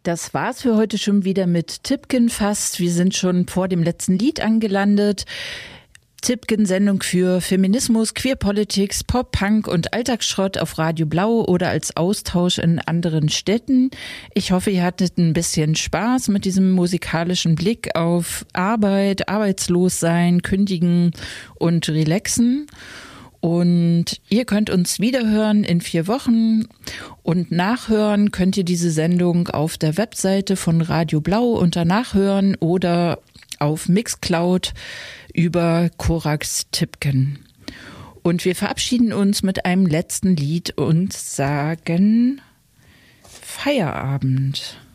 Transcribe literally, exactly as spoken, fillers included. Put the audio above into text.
Das war's für heute schon wieder mit Tipken fast. Wir sind schon vor dem letzten Lied angelandet. Tipken-Sendung für Feminismus, Queerpolitics, Pop, Punk und Alltagsschrott auf Radio Blau oder als Austausch in anderen Städten. Ich hoffe, ihr hattet ein bisschen Spaß mit diesem musikalischen Blick auf Arbeit, Arbeitslossein, Kündigen und Relaxen. Und ihr könnt uns wiederhören in vier Wochen und nachhören könnt ihr diese Sendung auf der Webseite von Radio Blau unter Nachhören oder auf Mixcloud über Korax Tipken. Und wir verabschieden uns mit einem letzten Lied und sagen Feierabend.